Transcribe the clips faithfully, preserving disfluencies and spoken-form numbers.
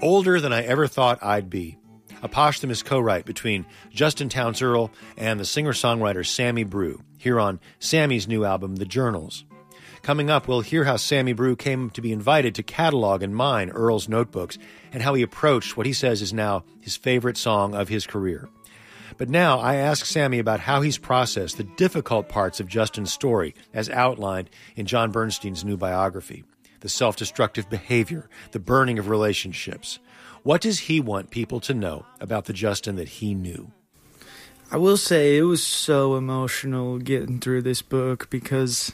Older Than I Ever Thought I'd Be, a posthumous co-write between Justin Townes Earle and the singer-songwriter Sammy Brew, here on Sammy's new album, The Journals. Coming up, we'll hear how Sammy Brew came to be invited to catalog and mine Earle's notebooks, and how he approached what he says is now his favorite song of his career. But now I ask Sammy about how he's processed the difficult parts of Justin's story as outlined in John Bernstein's new biography. The self-destructive behavior, the burning of relationships. What does he want people to know about the Justin that he knew? I will say it was so emotional getting through this book because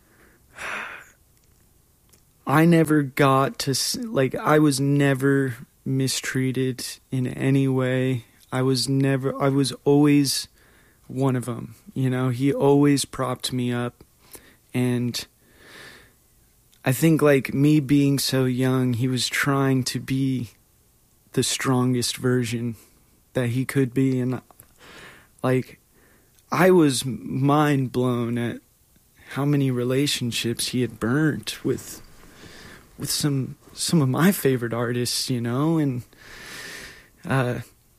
I never got to, like, I was never mistreated in any way. I was never, I was always one of them. You know, he always propped me up. And I think, like, me being so young, he was trying to be the strongest version that he could be. And, like, I was mind blown at how many relationships he had burnt with with some some of my favorite artists, you know. And uh,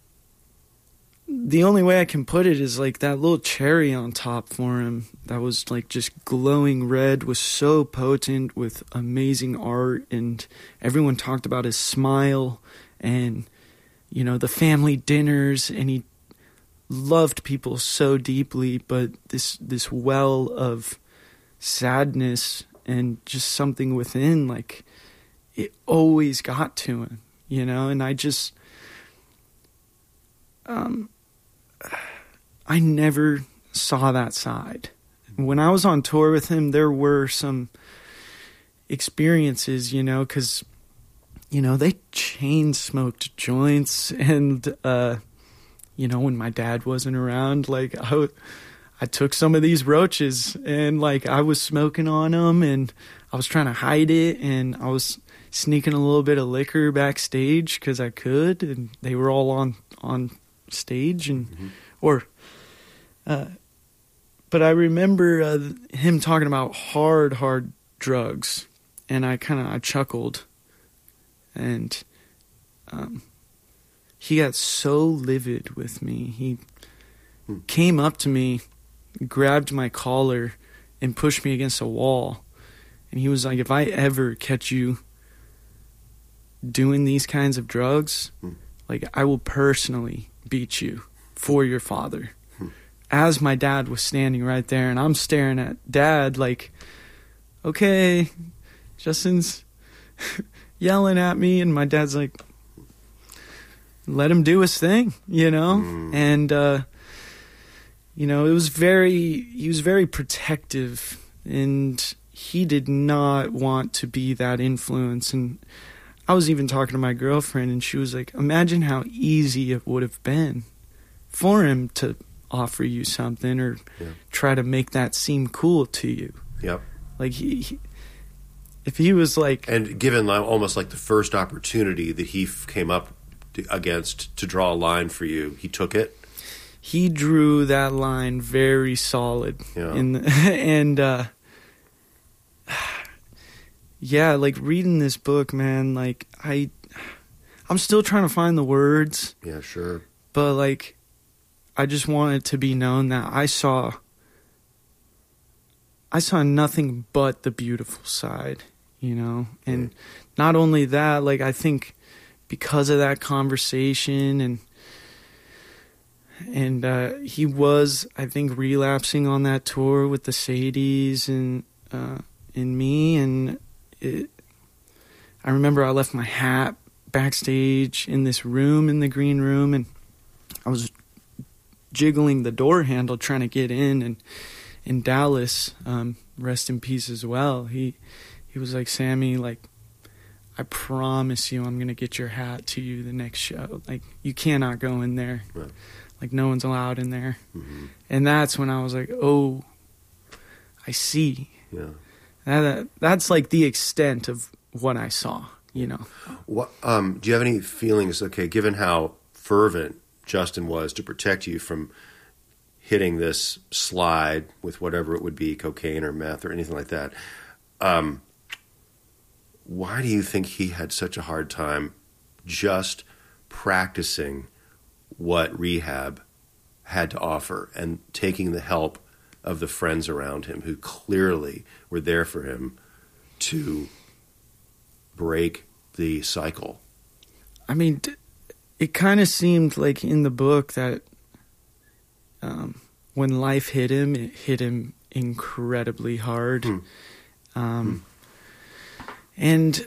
the only way I can put it is, like, that little cherry on top for him that was, like, just glowing red was so potent with amazing art, and everyone talked about his smile and, you know, the family dinners, and he loved people so deeply, but this this well of sadness and just something within, like, it always got to him, you know. And I just um I never saw that side. When I was on tour with him, there were some experiences, you know, because, you know, they chain smoked joints, and uh you know, when my dad wasn't around, like, I, I took some of these roaches, and, like, I was smoking on them, and I was trying to hide it, and I was sneaking a little bit of liquor backstage because I could, and they were all on, on stage, and, mm-hmm. or, uh, but I remember uh, him talking about hard, hard drugs, and I kind of, I chuckled, and, um, he got so livid with me. He hmm. came up to me, grabbed my collar, and pushed me against a wall. And he was like, if I ever catch you doing these kinds of drugs, hmm. like, I will personally beat you for your father. Hmm. As my dad was standing right there, and I'm staring at Dad like, okay, Justin's yelling at me, and my dad's like, let him do his thing, you know? Mm. And, uh, you know, it was very, he was very protective, and he did not want to be that influence. And I was even talking to my girlfriend, and she was like, imagine how easy it would have been for him to offer you something or yeah. try to make that seem cool to you. Yep. Like, he, he if he was like... And given almost like the first opportunity that he f- came up against to draw a line for you, he took it. He drew that line very solid. Yeah. In the, and uh yeah, like, reading this book, man, like, I I'm still trying to find the words. Yeah, sure. But, like, I just want it to be known that I saw I saw nothing but the beautiful side, you know. And yeah. not only that, like, I think because of that conversation, and and uh, he was, I think, relapsing on that tour with the Sadies and uh, and me, and it, I remember I left my hat backstage in this room in the green room, and I was jiggling the door handle trying to get in, and in Dallas, um, rest in peace as well, he he was like, Sammy, like, I promise you I'm going to get your hat to you the next show. Like, you cannot go in there. Right. Like, no one's allowed in there. Mm-hmm. And that's when I was like, oh, I see. Yeah. That, that's, like, the extent of what I saw, you know. What, um, do you have any feelings, okay, given how fervent Justin was to protect you from hitting this slide with whatever it would be, cocaine or meth or anything like that, um, why do you think he had such a hard time just practicing what rehab had to offer and taking the help of the friends around him who clearly were there for him to break the cycle. I mean, it kind of seemed like in the book that um, when life hit him, it hit him incredibly hard. Hmm. Um, hmm. And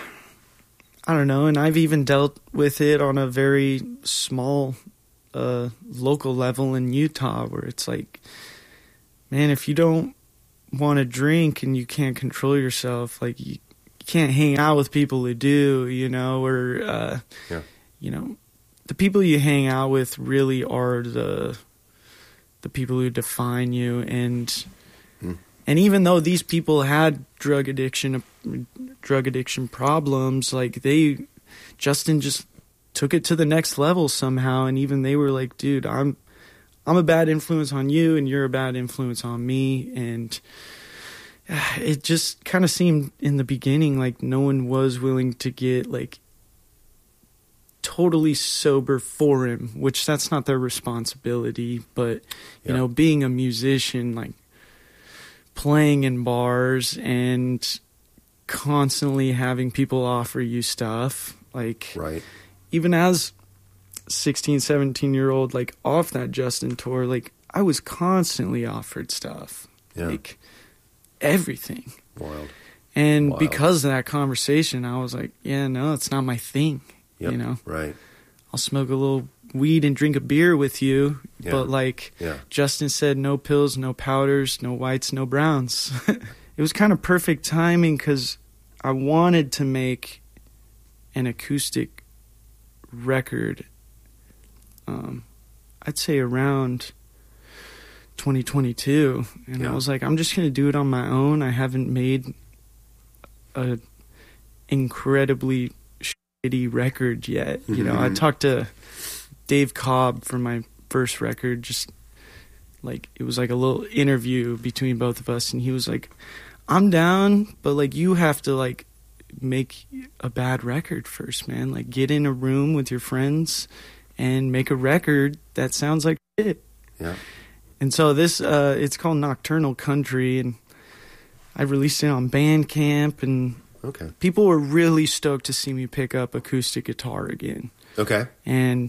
I don't know, and I've even dealt with it on a very small uh, local level in Utah where it's like, man, if you don't want to drink and you can't control yourself, like you, you can't hang out with people who do, you know, or, uh, yeah. you know, the people you hang out with really are the the people who define you. And mm. and even though these people had drug addiction, drug addiction problems, like they, Justin just took it to the next level somehow. And even they were like, dude, I'm, I'm a bad influence on you and you're a bad influence on me. And it just kind of seemed in the beginning like no one was willing to get like totally sober for him, which that's not their responsibility. But, you yeah. know, being a musician, like playing in bars and constantly having people offer you stuff, like right. even as sixteen, seventeen year old, like off that Justin tour, like I was constantly offered stuff, yeah. like everything. Wild. And Wild. Because of that conversation, I was like, yeah, no, it's not my thing. Yep. You know, right. I'll smoke a little weed and drink a beer with you. Yeah. But like yeah. Justin said, no pills, no powders, no whites, no browns. It was kind of perfect timing because I wanted to make an acoustic record. Um, I'd say around twenty twenty-two, and yeah. I was like, I'm just gonna do it on my own. I haven't made a incredibly shitty record yet. Mm-hmm. You know, I talked to Dave Cobb for my first record, just like it was like a little interview between both of us, and he was like, I'm down, but like you have to like make a bad record first, man. Like get in a room with your friends and make a record that sounds like shit. Yeah. And so this, uh, it's called Nocturnal Country, and I released it on Bandcamp, and okay. people were really stoked to see me pick up acoustic guitar again. Okay. And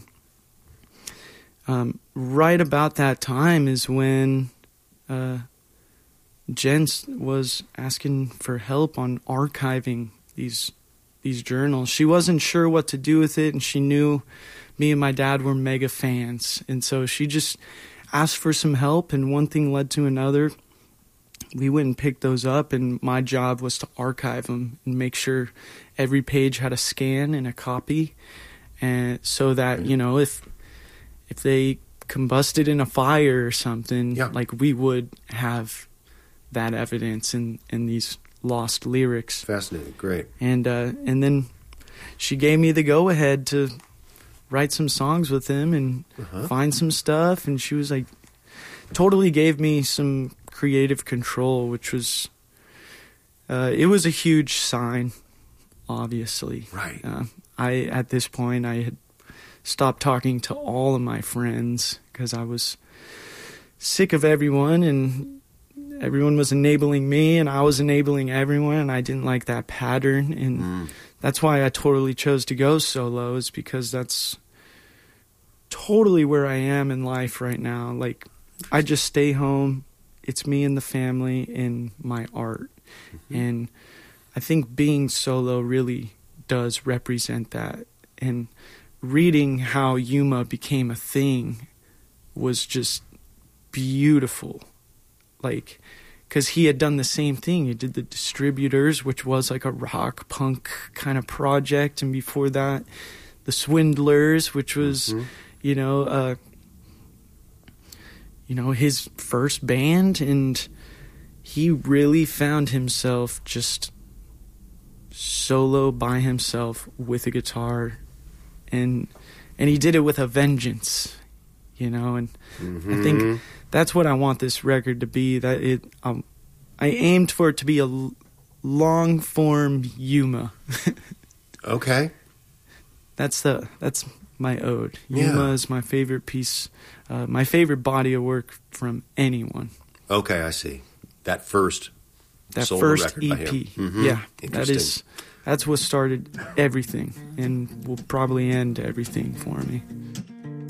um, right about that time is when uh, Jen was asking for help on archiving these these journals. She wasn't sure what to do with it, and she knew me and my dad were mega fans. And so she just asked for some help, and one thing led to another. We went and picked those up, and my job was to archive them and make sure every page had a scan and a copy, and so that, you know, if if they combusted in a fire or something, yeah. like we would have that evidence in, in these lost lyrics. Fascinating, great. And uh, and then she gave me the go-ahead to write some songs with him and uh-huh. find some stuff, and she was like, totally gave me some creative control, which was, uh, it was a huge sign, obviously. Right. Uh, I, at this point, I had stopped talking to all of my friends because I was sick of everyone, and everyone was enabling me, and I was enabling everyone, and I didn't like that pattern, and mm. that's why I totally chose to go solo, is because that's totally where I am in life right now. Like, I just stay home. It's me and the family and my art. Mm-hmm. And I think being solo really does represent that. And reading how Yuma became a thing was just beautiful. Like, because he had done the same thing. He did the Distributors, which was like a rock punk kind of project. And before that, the Swindlers, which was, mm-hmm. you know, uh, you know, his first band. And he really found himself just solo by himself with a guitar. And and he did it with a vengeance, you know. And mm-hmm. I think that's what I want this record to be. That it, um, I aimed for it to be a long form Yuma. Okay. that's the that's my ode. Yeah. Yuma is my favorite piece, uh, my favorite body of work from anyone. Okay, I see. That first That solo first record E by P, him. Mhm. yeah, that Interesting. is that's what started everything, and will probably end everything for me.